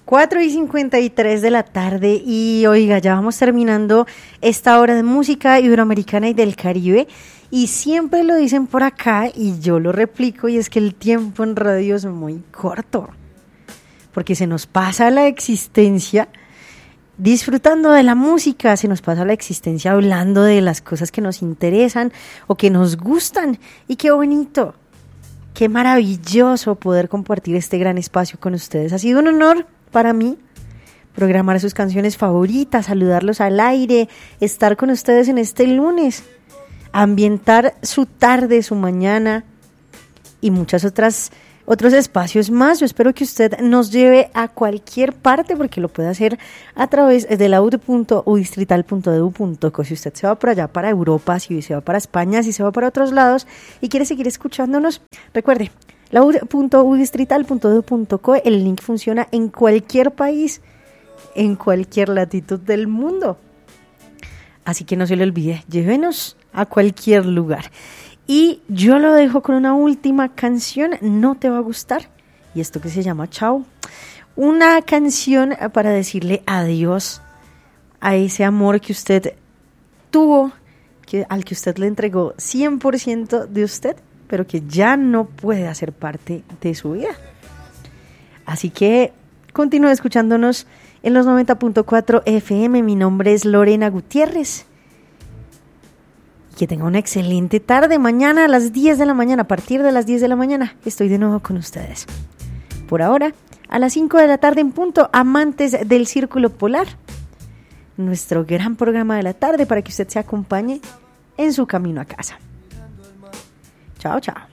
4:53 de la tarde y oiga, ya vamos terminando esta hora de música iberoamericana y del Caribe y siempre lo dicen por acá y yo lo replico y es que el tiempo en radio es muy corto porque se nos pasa la existencia disfrutando de la música, se nos pasa la existencia hablando de las cosas que nos interesan o que nos gustan y qué bonito, qué maravilloso poder compartir este gran espacio con ustedes. Ha sido un honor para mí programar sus canciones favoritas, saludarlos al aire, estar con ustedes en este lunes, ambientar su tarde, su mañana y muchos otros espacios más. Yo espero que usted nos lleve a cualquier parte porque lo puede hacer a través de laude.udistrital.edu.co. Si usted se va por allá para Europa, si se va para España, si se va para otros lados y quiere seguir escuchándonos, recuerde, laude.udistrital.edu.co. El link funciona en cualquier país, en cualquier latitud del mundo. Así que no se le olvide, llévenos a cualquier lugar. Y yo lo dejo con una última canción, no te va a gustar, y esto que se llama Chao. Una canción para decirle adiós a ese amor que usted tuvo, al que usted le entregó 100% de usted, pero que ya no puede hacer parte de su vida. Así que continúe escuchándonos en los 90.4 FM. Mi nombre es Lorena Gutiérrez. Que tenga una excelente tarde. Mañana a las 10 de la mañana, a partir de las 10 de la mañana, estoy de nuevo con ustedes. Por ahora, a las 5 de la tarde en punto, amantes del Círculo Polar. Nuestro gran programa de la tarde para que usted se acompañe en su camino a casa. Chao, chao.